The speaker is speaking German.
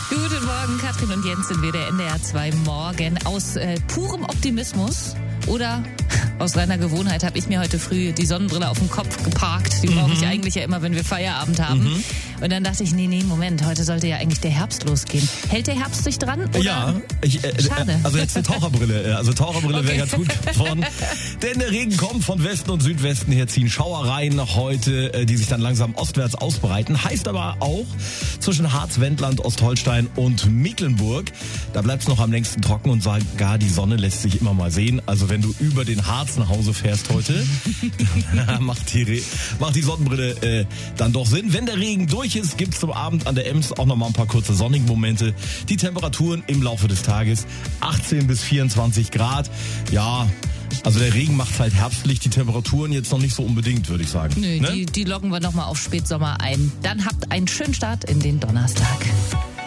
Guten Morgen, Katrin und Jens sind wir, der NDR 2 Morgen. Aus purem Optimismus oder aus reiner Gewohnheit habe ich mir heute früh die Sonnenbrille auf den Kopf geparkt. Die brauche ich eigentlich ja immer, wenn wir Feierabend haben. Und dann dachte ich, nee, Moment, heute sollte ja eigentlich der Herbst losgehen. Hält der Herbst sich dran? Oder? Ja, Schade. Also jetzt eine Taucherbrille. Also Taucherbrille wäre ganz gut geworden. Denn der Regen kommt von Westen und Südwesten her, ziehen Schauereien heute, die sich dann langsam ostwärts ausbreiten. Heißt aber auch zwischen Harz, Wendland, Ostholstein und Mecklenburg. Da bleibt es noch am längsten trocken und sogar die Sonne lässt sich immer mal sehen. Also wenn du über den Harz nach Hause fährst heute, macht die Sonnenbrille dann doch Sinn. Wenn der Regen durch ist, gibt's zum Abend an der Ems auch noch mal ein paar kurze sonnige Momente. Die Temperaturen im Laufe des Tages 18 bis 24 Grad. Ja, also der Regen macht halt herbstlich, die Temperaturen jetzt noch nicht so unbedingt, würde ich sagen. Nö, ne? Die loggen wir noch mal auf Spätsommer ein. Dann habt einen schönen Start in den Donnerstag.